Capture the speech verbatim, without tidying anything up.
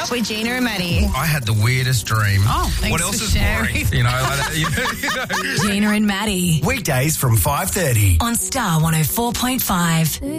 up with Gina and Maddie. I had the weirdest dream. Oh, thanks What else for is sharing. boring? You know, like, you know, you know. Gina and Maddie. Weekdays from five thirty. On Star one oh four point five.